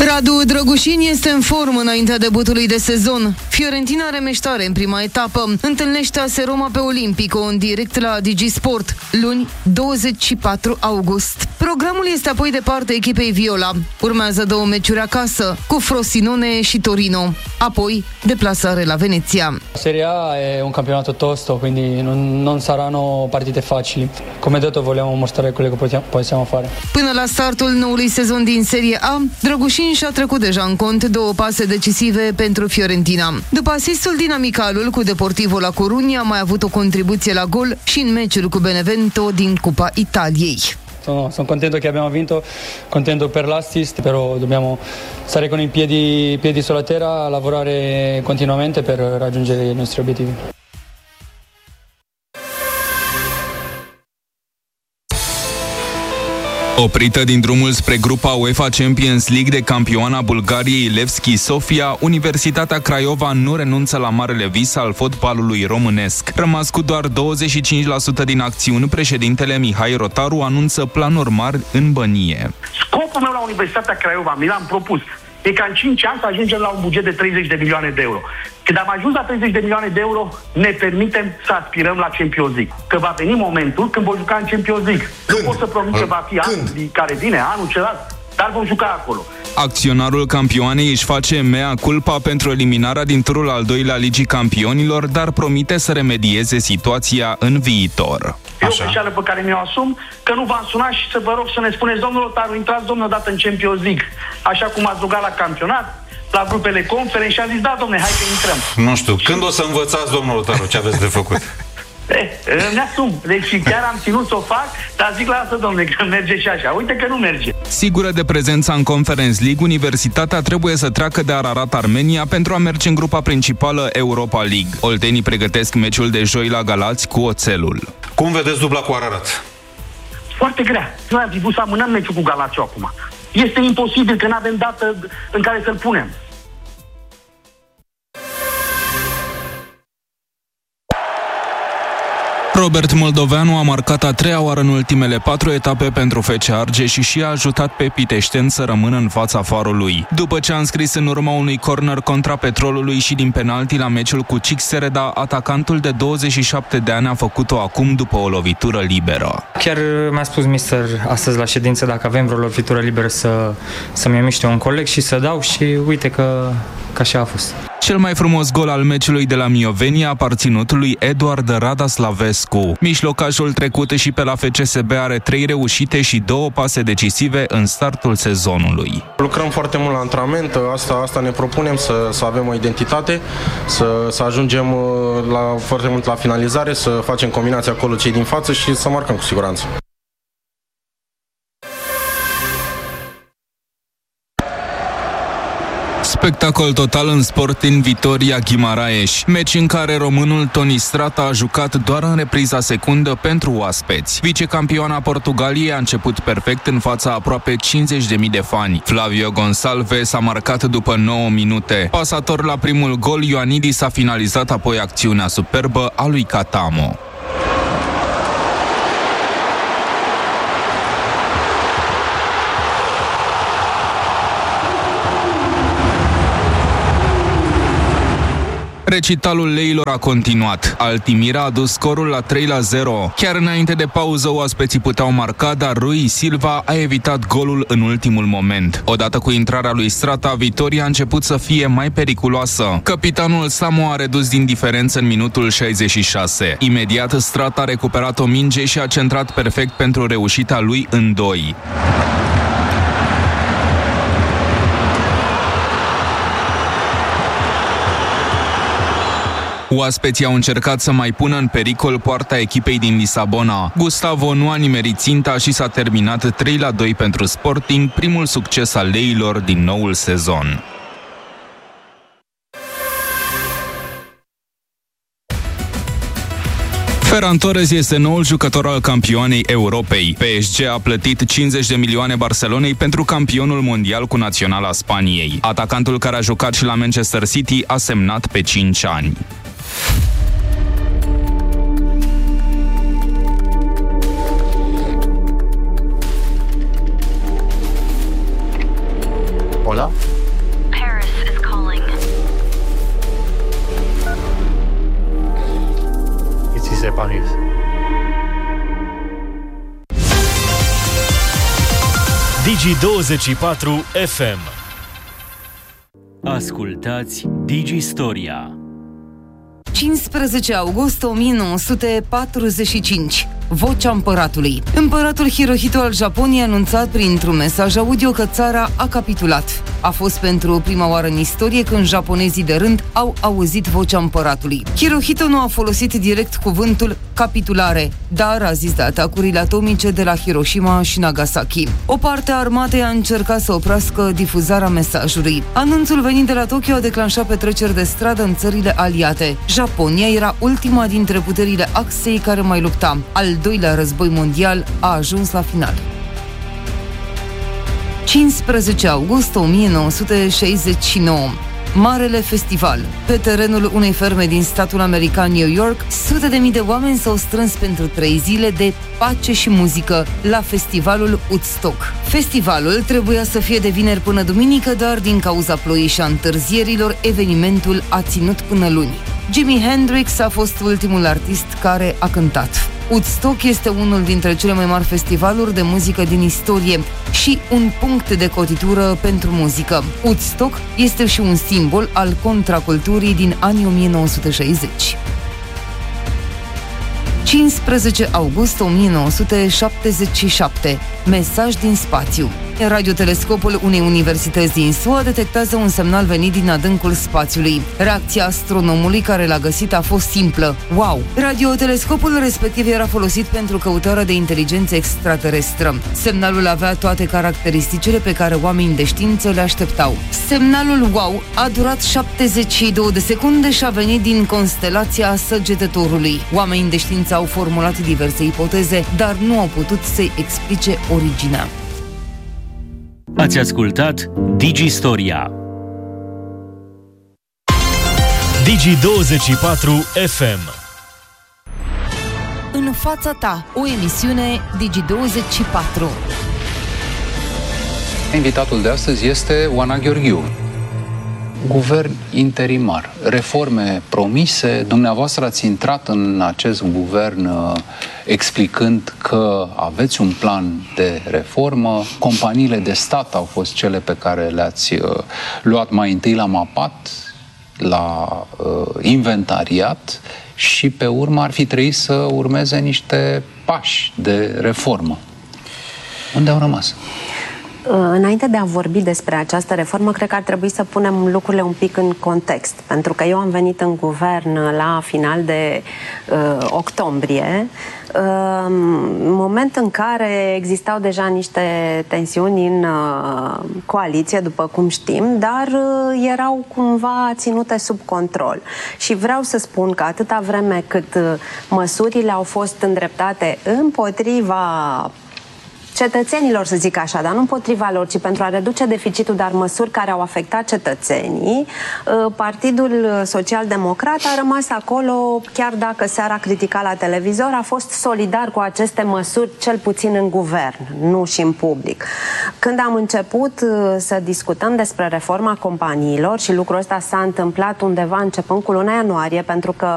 Radu Drăgușin este în formă înaintea debutului de sezon. Fiorentina Remeștare în prima etapă întâlnește AS Roma pe Olimpico în direct la DigiSport, luni 24 august. Programul este apoi de partea echipei Viola. Urmează 2 meciuri acasă, cu Frosinone și Torino. Apoi, deplasare la Venezia. Serie A è un campionato tosto, quindi non saranno partite facili. Come detto, vogliamo mostrare quello che possiamo fare. Până la startul noului sezon din Serie A, Drăgușin și-a trecut deja în cont 2 pase decisive pentru Fiorentina. După asistul din amicalul cu Deportivo La Coruña, a mai avut o contribuție la gol și în meciul cu Benevento din Cupa Italiei. Sono contento che abbiamo vinto, contento per l'assist, però dobbiamo stare con i piedi sulla terra, lavorare continuamente per raggiungere i nostri obiettivi. Oprită din drumul spre grupa UEFA Champions League de campioana Bulgariei Levski Sofia, Universitatea Craiova nu renunță la marele vis al fotbalului românesc. Rămas cu doar 25% din acțiuni, președintele Mihai Rotaru anunță planuri mari în bănie. Scopul meu la Universitatea Craiova, mi l-am propus, e ca în 5 ani să ajungem la un buget de 30 de milioane de euro. Când am ajuns la 30 de milioane de euro, ne permitem să aspirăm la Champions League. Că va veni momentul când vom juca în Champions League. Nu pot să promit că va fi anul care vine, anul celălalt, dar vom juca acolo. Acționarul campioanei își face mea culpa pentru eliminarea din turul al 2-lea Ligii Campionilor, dar promite să remedieze situația în viitor. E o greșeală pe care mi-o asum, că nu v-am sunat și să vă rog să ne spuneți, domnul Rotaru, intrați domnul odată în Champions League, așa cum ați rugat la campionat, la grupele conferențe și a zis, da, domne, hai că intrăm. Nu știu, când o să învățați, domnul Rotaru, ce aveți de făcut? Mi-asum. Deci chiar am ținut să o fac, dar zic, lasă, domne, că merge și așa. Uite că nu merge. Sigură de prezența în Conference League, Universitatea trebuie să treacă de Ararat Armenia pentru a merge în grupa principală Europa League. Oltenii pregătesc meciul de joi la Galați cu Oțelul. Cum vedeți dubla cu Ararat? Foarte grea. Noi am fi vrut să amânăm meciul cu Galați acum. Este imposibil că nu avem dată în care să-l punem. Robert Moldoveanu a marcat a 3-a oară în ultimele 4 etape pentru FC Argeș și a ajutat pe piteșteni să rămână în fața farului. După ce a înscris în urma unui corner contra Petrolului și din penalti la meciul cu Cixereda, atacantul de 27 de ani a făcut-o acum după o lovitură liberă. Chiar mi-a spus mister astăzi la ședință dacă avem vreo lovitură liberă să-mi miște un coleg și să dau și uite că așa a fost. Cel mai frumos gol al meciului de la Mioveni a aparținut lui Eduard Radaslavescu. Mijlocașul trecut și pe la FCSB are 3 reușite și 2 pase decisive în startul sezonului. Lucrăm foarte mult la antrenament, asta ne propunem, să avem o identitate, să ajungem foarte mult la finalizare, să facem combinația acolo cei din față și să marcăm cu siguranță. Spectacol total în Sporting Vitoria Guimaraes, meci în care românul Toni Strata a jucat doar în repriza secundă pentru oaspeți. Vicecampioana Portugaliei a început perfect în fața aproape 50.000 de fani. Flavio Gonçalves a marcat după 9 minute. Pasator la primul gol, Ioannidis a finalizat apoi acțiunea superbă a lui Catamo. Recitalul leilor a continuat. Altimira a dus scorul la 3-0. Chiar înainte de pauză, oaspeții puteau marca, dar Rui Silva a evitat golul în ultimul moment. Odată cu intrarea lui Strata, Vitoria a început să fie mai periculoasă. Capitanul Samu a redus din diferență în minutul 66. Imediat, Strata a recuperat o minge și a centrat perfect pentru reușita lui în 2. Oaspeții au încercat să mai pună în pericol poarta echipei din Lisabona. Gustavo nu a nimerit ținta și s-a terminat 3-2 pentru Sporting, primul succes al leilor din noul sezon. Ferran Torres este noul jucător al campioanei Europei. PSG a plătit 50 de milioane Barcelonei pentru campionul mondial cu naționala Spaniei. Atacantul care a jucat și la Manchester City a semnat pe 5 ani. Hola? Paris is calling. Ici c'est Paris. Digi24 FM. Ascultați Digistoria. 15 august 1945. Vocea împăratului. Împăratul Hirohito al Japoniei a anunțat printr-un mesaj audio că țara a capitulat. A fost pentru prima oară în istorie când japonezii de rând au auzit vocea împăratului. Hirohito nu a folosit direct cuvântul capitulare, dar a zis de atacurile atomice de la Hiroshima și Nagasaki. O parte a armatei a încercat să oprească difuzarea mesajului. Anunțul venit de la Tokyo a declanșat petreceri de stradă în țările aliate. Japonia era ultima dintre puterile Axei care mai lupta. Al doilea război mondial a ajuns la final. 15 august 1969. Marele festival. Pe terenul unei ferme din statul american New York, sute de mii de oameni s-au strâns pentru 3 zile de pace și muzică la festivalul Woodstock. Festivalul trebuia să fie de vineri până duminică, dar din cauza ploii și a întârzierilor, evenimentul a ținut până luni. Jimi Hendrix a fost ultimul artist care a cântat. Woodstock este unul dintre cele mai mari festivaluri de muzică din istorie și un punct de cotitură pentru muzică. Woodstock este și un simbol al contraculturii din anii 1960. 15 august 1977. Mesaj din spațiu. Radiotelescopul unei universități din SUA detectează un semnal venit din adâncul spațiului. Reacția astronomului care l-a găsit a fost simplă. Wow! Radiotelescopul respectiv era folosit pentru căutarea de inteligență extraterestră. Semnalul avea toate caracteristicile pe care oamenii de știință le așteptau. Semnalul wow a durat 72 de secunde și a venit din constelația Săgetătorului. Oamenii de știință au formulat diverse ipoteze, dar nu au putut să-i explice originea. Ați ascultat Digistoria. Digi24 FM. În fața ta, o emisiune Digi24. Invitatul de astăzi este Oana Gheorghiu. Guvern interimar, reforme promise. Dumneavoastră ați intrat în acest guvern explicând că aveți un plan de reformă. Companiile de stat au fost cele pe care le-ați luat mai întâi la mapat, la inventariat și pe urmă ar fi trebuit să urmeze niște pași de reformă. Unde au rămas? Înainte de a vorbi despre această reformă, cred că ar trebui să punem lucrurile un pic în context, pentru că eu am venit în guvern la final de octombrie, moment în care existau deja niște tensiuni în coaliție, după cum știm, dar erau cumva ținute sub control. Și vreau să spun că atâta vreme cât măsurile au fost îndreptate împotriva cetățenilor, să zic așa, dar nu împotriva lor, ci pentru a reduce deficitul, dar măsuri care au afectat cetățenii, Partidul Social-Democrat a rămas acolo, chiar dacă seara criticat la televizor, a fost solidar cu aceste măsuri, cel puțin în guvern, nu și în public. Când am început să discutăm despre reforma companiilor, și lucrul ăsta s-a întâmplat undeva începând cu luna ianuarie, pentru că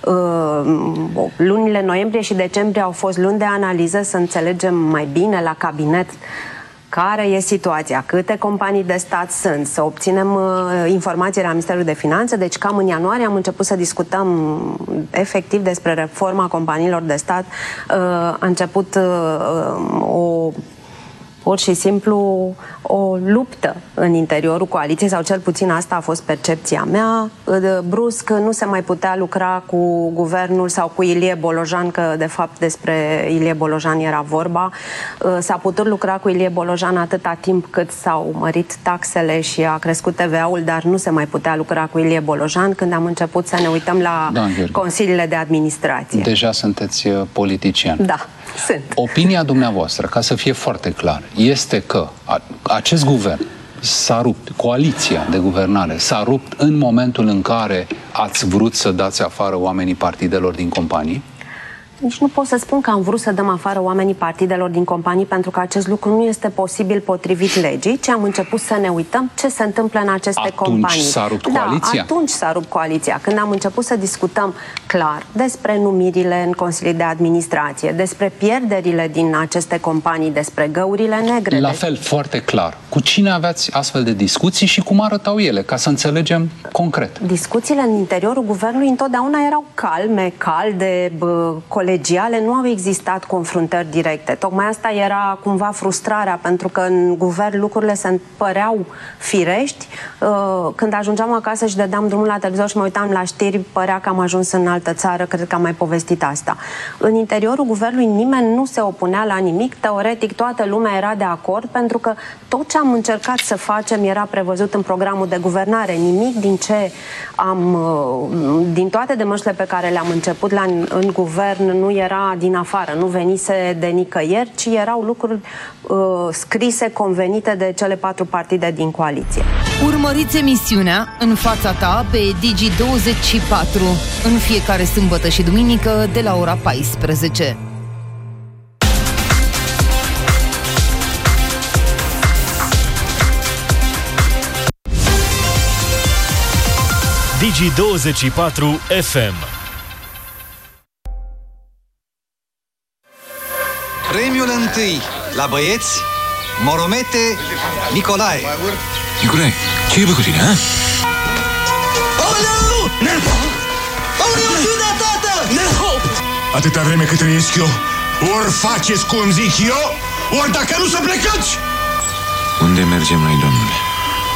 lunile noiembrie și decembrie au fost luni de analiză, să înțelegem mai bine la cabinet care e situația, câte companii de stat sunt, să obținem informații la Ministerul de Finanțe. Deci cam în ianuarie am început să discutăm efectiv despre reforma companiilor de stat. A început pur și simplu o luptă în interiorul coaliției, sau cel puțin asta a fost percepția mea. Brusc nu se mai putea lucra cu guvernul sau cu Ilie Bolojan, că de fapt despre Ilie Bolojan era vorba. S-a putut lucra cu Ilie Bolojan atâta timp cât s-au mărit taxele și a crescut TVA-ul, dar nu se mai putea lucra cu Ilie Bolojan când am început să ne uităm la consiliile de administrație. Deja sunteți politician. Da, sunt. Opinia dumneavoastră, ca să fie foarte clar, este că acest guvern s-a rupt, coaliția de guvernare s-a rupt în momentul în care ați vrut să dați afară oamenii partidelor din companii? Nici nu pot să spun că am vrut să dăm afară oamenii partidelor din companii, pentru că acest lucru nu este posibil potrivit legii, ci am început să ne uităm ce se întâmplă în aceste companii. Atunci s-a rupt coaliția? Atunci s-a rupt coaliția. Când am început să discutăm clar despre numirile în consilii de administrație, despre pierderile din aceste companii, despre găurile negre. La fel, foarte clar. Cu cine aveați astfel de discuții și cum arătau ele, ca să înțelegem concret? Discuțiile în interiorul guvernului întotdeauna erau calme, calde, colegiale, nu au existat confruntări directe. Tocmai asta era cumva frustrarea, pentru că în guvern lucrurile se păreau firești. Când ajungeam acasă și dădeam drumul la televizor și mă uitam la știri, părea că am ajuns în altă țară, cred că am mai povestit asta. În interiorul guvernului nimeni nu se opunea la nimic, teoretic toată lumea era de acord, pentru că tot ce am încercat să facem era prevăzut în programul de guvernare. Nimic din toate demersurile pe care le-am început în guvern nu era din afară, nu venise de nicăieri, ci erau lucruri scrise, convenite de cele 4 partide din coaliție. Urmăriți emisiunea În fața ta pe Digi24 în fiecare sâmbătă și duminică de la ora 14. Digi24 FM. Premiul întâi la băieți, Moromete Nicolae. Nicolae, ce e bă cu tine, ha? Aoleu! Aoleu, ajută, tată! Atâta vreme cât trăiesc eu, ori faceți cum zic eu, ori dacă nu să plecați! Unde mergem noi, domnule?